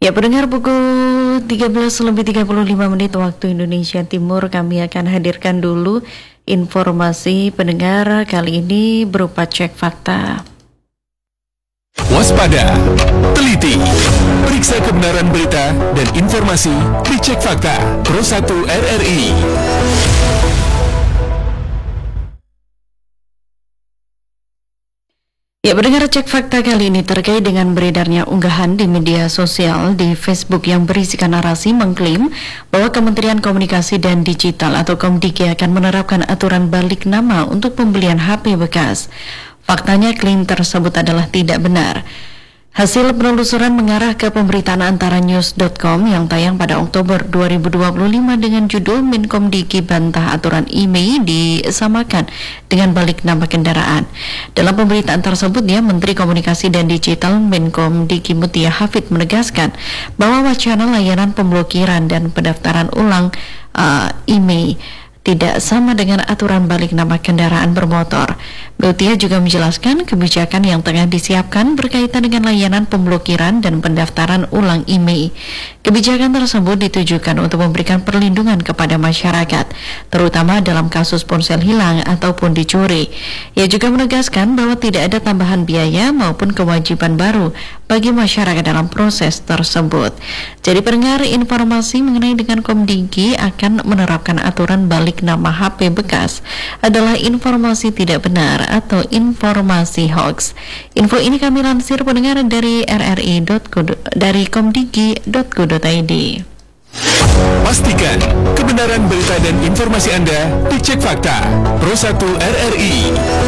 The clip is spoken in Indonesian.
Ya, pendengar, pukul 13:35 waktu Indonesia Timur, kami akan hadirkan dulu informasi pendengar kali ini berupa cek fakta. Waspada, teliti, periksa kebenaran berita dan informasi di Cek Fakta Pro 1 RRI. Ya, pendengar, cek fakta kali ini terkait dengan beredarnya unggahan di media sosial di Facebook yang berisikan narasi mengklaim bahwa Kementerian Komunikasi dan Digital atau Komdiki akan menerapkan aturan balik nama untuk pembelian HP bekas. Faktanya, klaim tersebut adalah tidak benar. Hasil penelusuran mengarah ke pemberitaan antaranews.com yang tayang pada Oktober 2025 dengan judul Menkomdiki bantah aturan IMEI disamakan dengan balik nama kendaraan. Dalam pemberitaan tersebut, Menteri Komunikasi dan Digital Menkomdiki Mutia Hafid menegaskan bahwa wacana layanan pemblokiran dan pendaftaran ulang IMEI tidak sama dengan aturan balik nama kendaraan bermotor. Mutia juga menjelaskan kebijakan yang tengah disiapkan berkaitan dengan layanan pemblokiran dan pendaftaran ulang IMEI. Kebijakan tersebut ditujukan untuk memberikan perlindungan kepada masyarakat, terutama dalam kasus ponsel hilang ataupun dicuri. Ia juga menegaskan bahwa tidak ada tambahan biaya maupun kewajiban baru bagi masyarakat dalam proses tersebut. Jadi pendengar, informasi mengenai dengan Komdiki akan menerapkan aturan balik nama HP bekas adalah informasi tidak benar atau informasi hoax. Info ini kami lansir pendengar dari dari komdiki.go.id. Pastikan kebenaran berita dan informasi Anda di Cek Fakta Pro 1 RRI.